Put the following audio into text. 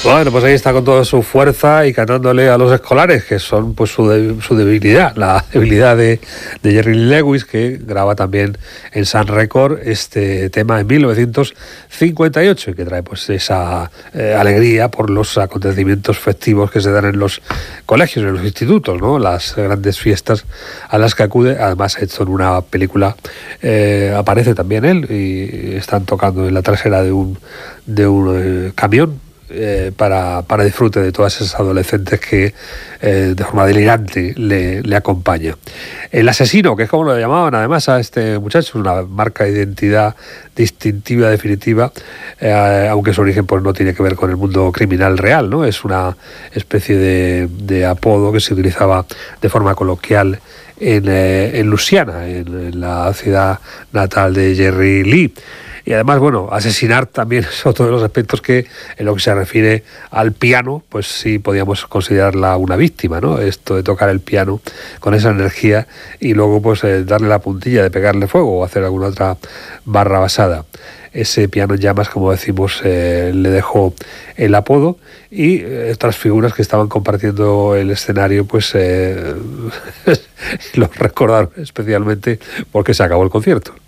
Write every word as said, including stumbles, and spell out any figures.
Bueno, pues ahí está con toda su fuerza y cantándole a los escolares, que son pues su, de, su debilidad, la debilidad de, de Jerry Lee Lewis, que graba también en Sun Record este tema en mil novecientos cincuenta y ocho y que trae pues esa eh, alegría por los acontecimientos festivos que se dan en los colegios, en los institutos, ¿no? Las grandes fiestas a las que acude. Además, hecho en una película, eh, aparece también él y están tocando en la trasera de un, de un eh, camión. Eh, para, para disfrute de todas esas adolescentes que eh, de forma delirante le, le acompaña. El asesino, que es como lo llamaban además a este muchacho, una marca de identidad distintiva, definitiva, eh, aunque su origen pues no tiene que ver con el mundo criminal real, ¿no? Es una especie de, de apodo que se utilizaba de forma coloquial en, eh, en Luisiana, en, en la ciudad natal de Jerry Lee. Y además, bueno, asesinar también es otro de los aspectos que, en lo que se refiere al piano, pues sí podíamos considerarla una víctima, ¿no? Esto de tocar el piano con esa energía y luego pues eh, darle la puntilla de pegarle fuego o hacer alguna otra barra basada. Ese piano en llamas, como decimos, eh, le dejó el apodo y eh, otras figuras que estaban compartiendo el escenario, pues eh, los recordaron especialmente porque se acabó el concierto.